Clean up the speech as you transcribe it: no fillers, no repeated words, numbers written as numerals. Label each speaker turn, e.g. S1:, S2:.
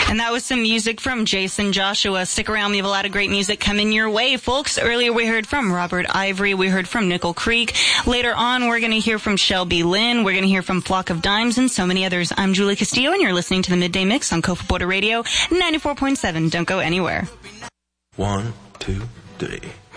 S1: And that was some music from Jason Joshua. Stick around. We have a lot of great music coming your way, folks. Earlier we heard from Robert Ivory. We heard from Nickel Creek. Later on, we're going to hear from Shelby Lynn. We're going to hear from Flock of Dimes and so many others. I'm Julie Castillo, and you're listening to the Midday Mix on Kofa Border Radio 94.7. Don't go anywhere.
S2: 1, 2, 3.